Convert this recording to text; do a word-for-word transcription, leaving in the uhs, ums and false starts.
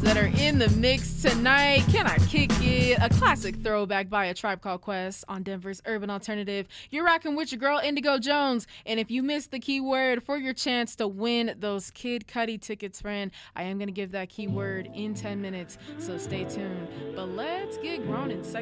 that are in the mix tonight. Can I Kick It? A classic throwback by A Tribe Called Quest on Denver's Urban Alternative. You're rocking with your girl, Indigo Jones. And if you missed the keyword for your chance to win those Kid Cudi tickets, friend, I am going to give that keyword in ten minutes. So stay tuned. But let's get grown in second.